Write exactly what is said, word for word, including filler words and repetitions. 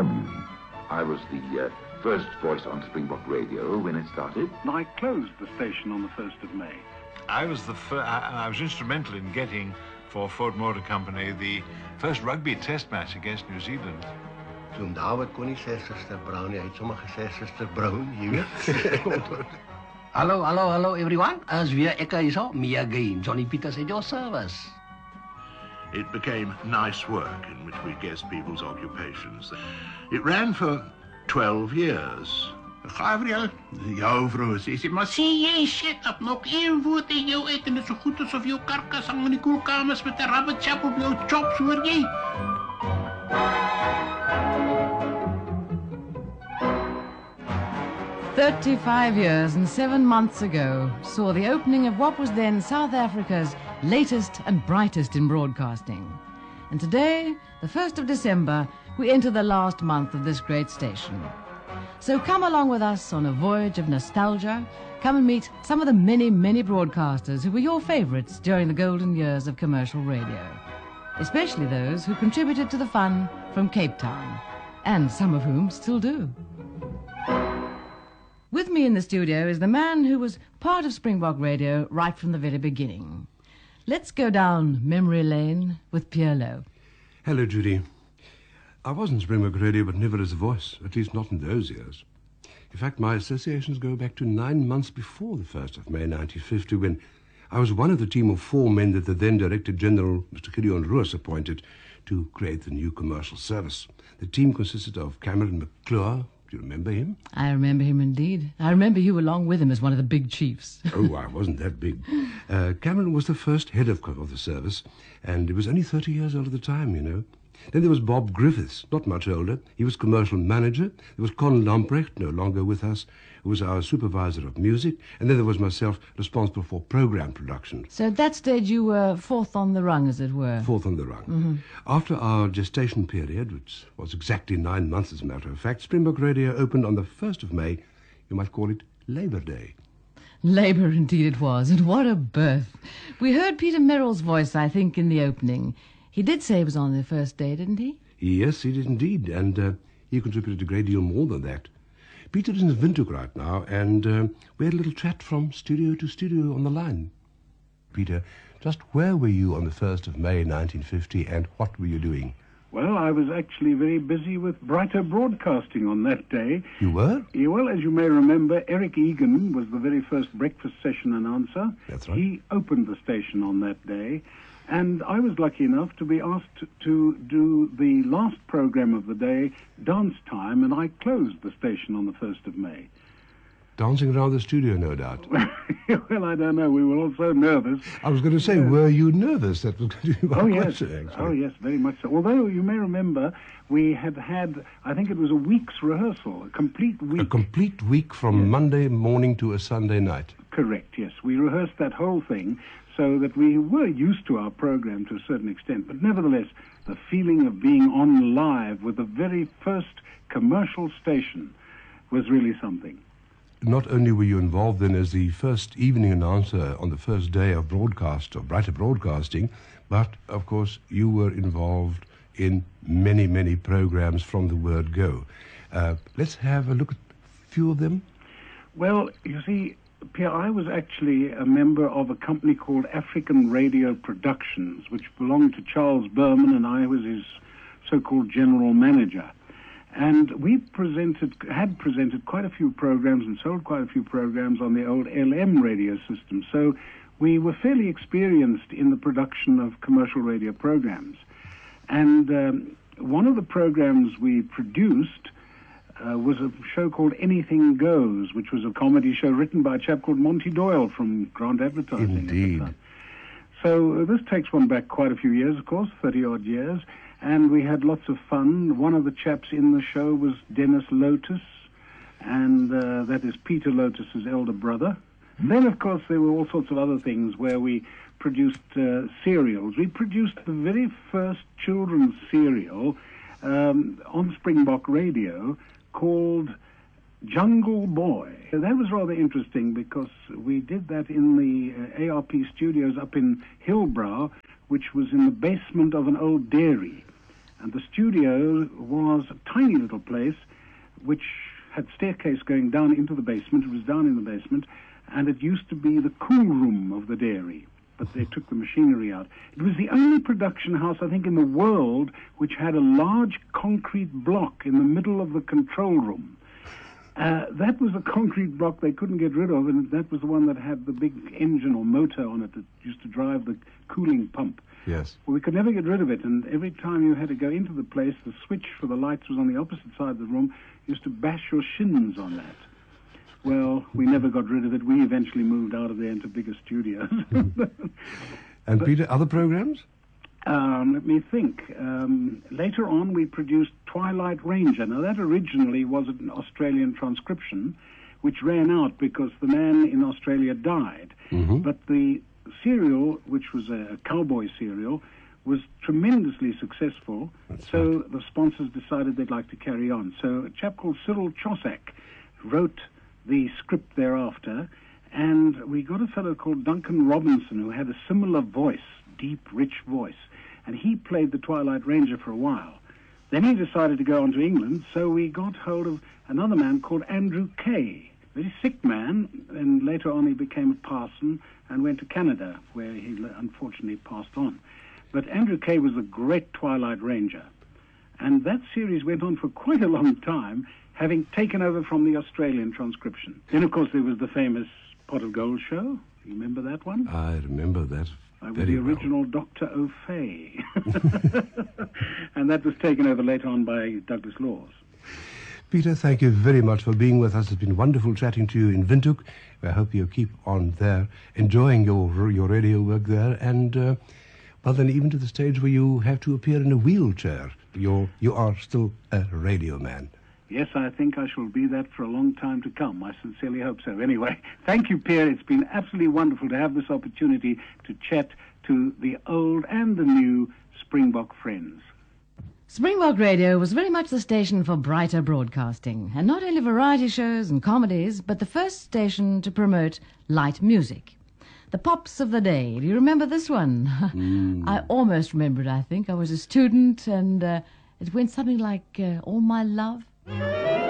remember you. I was the uh, first voice on Springbok Radio when it started. I closed the station on the first of May. I was the fir- I, I was instrumental in getting for Ford Motor Company the first rugby test match against New Zealand. Toen David kon nie sê Suster Brown, hy het sommer gesê Suster Brown, jy weet. Hallo, hallo, hallo everyone. As weer ek hier so, me again, Johnny Peters at your service. It became nice work in which we guessed people's occupations. It ran for twelve years. Gabriel, jou vrou sê, sê, maar sê jy shit op nog een woord in jou uit en dit is so goed asof jou karkas hang in die koelkamers met 'n rubber chap op jou chops, hoor jy? thirty-five years and seven months ago saw the opening of what was then South Africa's latest and brightest in broadcasting. And today, the first of December, we enter the last month of this great station. So come along with us on a voyage of nostalgia. Come and meet some of the many, many broadcasters who were your favorites during the golden years of commercial radio. Especially those who contributed to the fun from Cape Town, and some of whom still do. With me in the studio is the man who was part of Springbok Radio right from the very beginning. Let's go down memory lane with Pierre Lowe. Hello, Judy. I was in Springbok Radio, but never as a voice, at least not in those years. In fact, my associations go back to nine months before the first of May nineteen fifty, when I was one of the team of four men that the then Director General, Mister Gideon Roos, appointed to create the new commercial service. The team consisted of Cameron McClure. Do you remember him? I remember him indeed. I remember you along with him as one of the big chiefs. Oh, I wasn't that big. Uh, Cameron was the first head of, of the service, and he was only thirty years old at the time, you know. Then there was Bob Griffiths, not much older. He was commercial manager. There was Con Lamprecht, no longer with us, who was our supervisor of music. And then there was myself, responsible for program production. So at that stage you were fourth on the rung, as it were. Fourth on the rung. Mm-hmm. After our gestation period, which was exactly nine months as a matter of fact, Springbok Radio opened on the first of May. You might call it Labour Day. Labour indeed it was, and what a birth. We heard Peter Merrill's voice, I think, in the opening. He did say he was on the first day, didn't he? Yes, he did indeed, and uh, he contributed a great deal more than that. Peter is in Windhoek right now, and uh, we had a little chat from studio to studio on the line. Peter, just where were you on the first of May nineteen fifty, and what were you doing? Well, I was actually very busy with Brighter Broadcasting on that day. You were? Yeah, well, as you may remember, Eric Egan was the very first breakfast session announcer. That's right. He opened the station on that day. And I was lucky enough to be asked to do the last program of the day, Dance Time, and I closed the station on the first of May. Dancing around the studio, no doubt. Well, I don't know. We were all so nervous. I was going to say, yeah. Were you nervous? That was going to be my oh, question, yes. actually. Oh, yes, very much so. Although, you may remember, we had had, I think it was a week's rehearsal, a complete week. A complete week from yes. Monday morning to a Sunday night. Correct, yes. We rehearsed that whole thing, so that we were used to our program to a certain extent. But nevertheless, the feeling of being on live with the very first commercial station was really something. Not only were you involved then as the first evening announcer on the first day of broadcast, of Brighter Broadcasting, but, of course, you were involved in many, many programs from the word go. Uh, let's have a look at a few of them. Well, you see, Pierre, I was actually a member of a company called African Radio Productions, which belonged to Charles Berman, and I was his so-called general manager. And we presented, had presented quite a few programs and sold quite a few programs on the old L M radio system. So we were fairly experienced in the production of commercial radio programs. And um, one of the programs we produced Uh, was a show called Anything Goes, which was a comedy show written by a chap called Monty Doyle from Grant Advertising. Indeed. So uh, this takes one back quite a few years, of course, thirty-odd years, and we had lots of fun. One of the chaps in the show was Dennis Lotus, and uh, that is Peter Lotus's elder brother. And then, of course, there were all sorts of other things where we produced uh, serials. We produced the very first children's serial um, on Springbok Radio, called Jungle Boy. That was rather interesting because we did that in the uh, A R P studios up in Hillbrow, which was in the basement of an old dairy. And the studio was a tiny little place which had staircase going down into the basement. It was down in the basement, and it used to be the cool room of the dairy, but they took the machinery out. It was the only production house, I think, in the world which had a large concrete block in the middle of the control room. Uh, that was a concrete block they couldn't get rid of, and that was the one that had the big engine or motor on it that used to drive the cooling pump. Yes. Well, we could never get rid of it, and every time you had to go into the place, the switch for the lights was on the opposite side of the room. You used to bash your shins on that. Well, we never got rid of it. We eventually moved out of there into bigger studios. And but, Peter, other programs? Um, let me think. Um, later on, we produced Twilight Ranger. Now, that originally was an Australian transcription, which ran out because the man in Australia died. Mm-hmm. But the serial, which was a cowboy serial, was tremendously successful. That's so right. the sponsors decided they'd like to carry on. So a chap called Cyril Chossack wrote the script thereafter, and we got a fellow called Duncan Robinson who had a similar voice, deep, rich voice, and he played the Twilight Ranger for a while. Then he decided to go on to England, so we got hold of another man called Andrew Kay, very sick man, and later on he became a parson and went to Canada, where he unfortunately passed on. But Andrew Kay was a great Twilight Ranger, and that series went on for quite a long time, having taken over from the Australian transcription. Then, of course, there was the famous Pot of Gold show. You remember that one? I remember that. I was very the original well. Doctor O'Fay. And that was taken over later on by Douglas Laws. Peter, thank you very much for being with us. It's been wonderful chatting to you in Windhoek. I hope you keep on there, enjoying your your radio work there, and uh, well, then even to the stage where you have to appear in a wheelchair. You're, you are still a radio man. Yes, I think I shall be that for a long time to come. I sincerely hope so. Anyway, thank you, Pierre. It's been absolutely wonderful to have this opportunity to chat to the old and the new Springbok friends. Springbok Radio was very much the station for brighter broadcasting, and not only variety shows and comedies, but the first station to promote light music. The pops of the day. Do you remember this one? Mm. I almost remember it, I think. I was a student, and uh, it went something like, uh, All My Love.